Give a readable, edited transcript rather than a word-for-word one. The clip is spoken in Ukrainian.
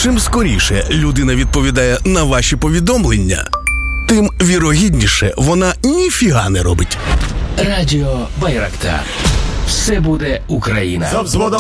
Чим скоріше людина відповідає на ваші повідомлення, тим вірогідніше вона ніфіга не робить. Радіо Байрактар. Все буде Україна. За взводом